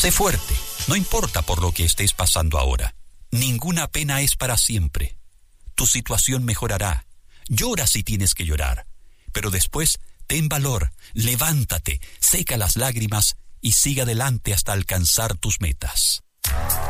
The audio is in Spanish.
Sé fuerte, no importa por lo que estés pasando ahora. Ninguna pena es para siempre. Tu situación mejorará. Llora si tienes que llorar. Pero después, ten valor, levántate, seca las lágrimas y sigue adelante hasta alcanzar tus metas.